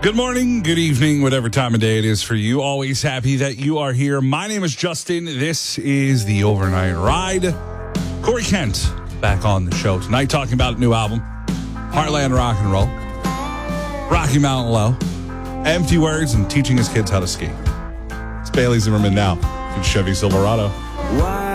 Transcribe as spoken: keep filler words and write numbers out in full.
Good morning, good evening, whatever time of day it is for you. Always happy that you are here. My name is Justin. This is the Overnight Ride. Corey Kent back on the show tonight talking about a new album, Heartland Rock and Roll, Rocky Mountain Low, Empty Words, and teaching his kids how to ski. It's Bailey Zimmerman now in Chevy Silverado. Why